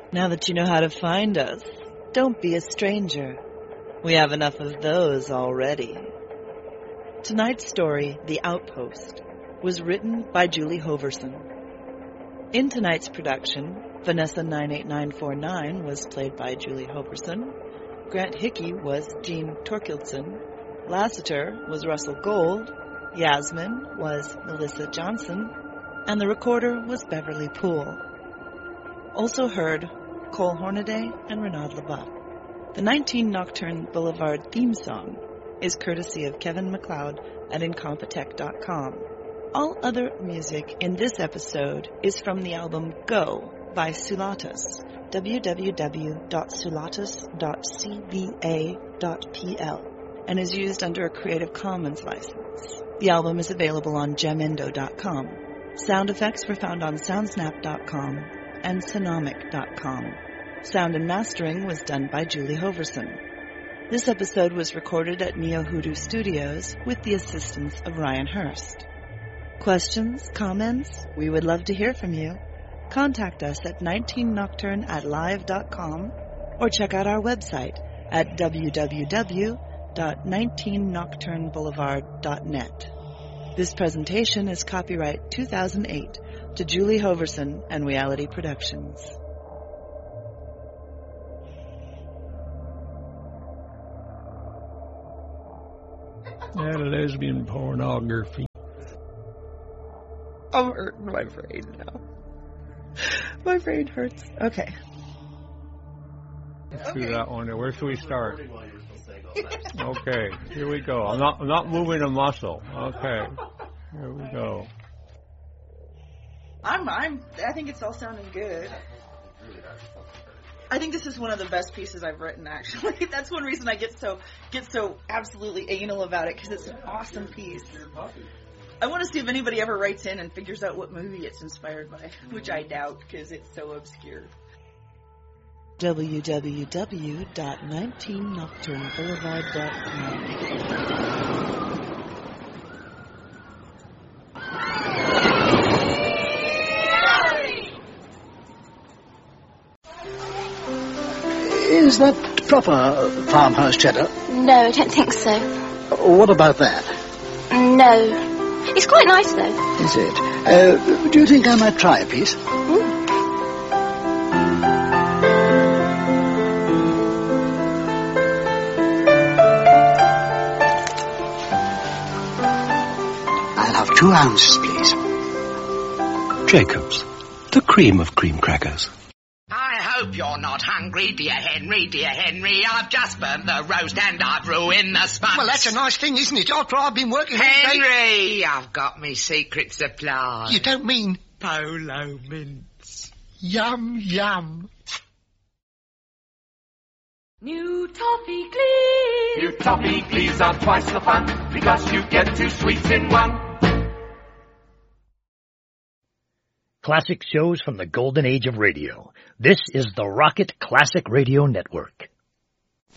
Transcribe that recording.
Now that you know how to find us, don't be a stranger. We have enough of those already. Tonight's story, The Outpost, was written by Julie Hoverson. In tonight's production, Vanessa 98949 was played by Julie Hoverson, Grant Hickey was Jean Torkildsen, Lassiter was Russell Gold, Yasmin was Melissa Johnson, and the recorder was Beverly Poole. Also heard Cole Hornaday and Renaud LeBuff. The 19 Nocturne Boulevard theme song is courtesy of Kevin MacLeod at Incompetech.com. All other music in this episode is from the album Go by Sulatus, www.sulatus.cba.pl, and is used under a Creative Commons license. The album is available on gemendo.com. Sound effects were found on soundsnap.com and sonomic.com. Sound and mastering was done by Julie Hoverson. This episode was recorded at Neo Hoodoo Studios with the assistance of Ryan Hurst. Questions? Comments? We would love to hear from you. Contact us at 19nocturne@live.com or check out our website at www.19nocturneboulevard.net. This presentation is copyright 2008 to Julie Hoverson and Reality Productions. And lesbian pornography. I'm hurting my brain now. My brain hurts. Okay. Let's do that one. Where should we start? Okay, here we go. I'm not moving a muscle. Okay, here we go. I think it's all sounding good. I think this is one of the best pieces I've written, actually. That's one reason I get so absolutely anal about it, because it's an awesome piece. I want to see if anybody ever writes in and figures out what movie it's inspired by, which I doubt, because it's so obscure. www.19nocturneboulevard.com. Is that proper farmhouse cheddar? No, I don't think so. What about that? No. It's quite nice, though. Is it? Do you think I might try a piece? I'll have 2 ounces, please. Jacobs, the cream of cream crackers. I hope you're not hungry, dear Henry, dear Henry. I've just burnt the roast and I've ruined the spuds. Well, that's a nice thing, isn't it? After I've been working all day... Henry, I've got me secret supply. You don't mean... Polo mints. Yum, yum. New Toffee Glees. New Toffee Glees are twice the fun, because you get 2 sweets in one. Classic shows from the golden age of radio. This is the Rocket Classic Radio Network.